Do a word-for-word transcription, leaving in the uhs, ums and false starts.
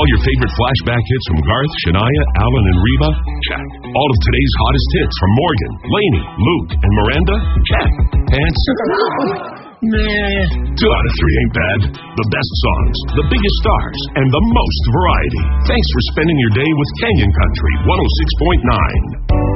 your favorite flashback hits from Garth, Shania, Alan, and Reba? Check. All of today's hottest hits from Morgan, Lainey, Luke, and Miranda? Check. Pants? Nah. Two out of three ain't bad. The best songs, the biggest stars, and the most variety. Thanks for spending your day with Canyon Country one oh six point nine.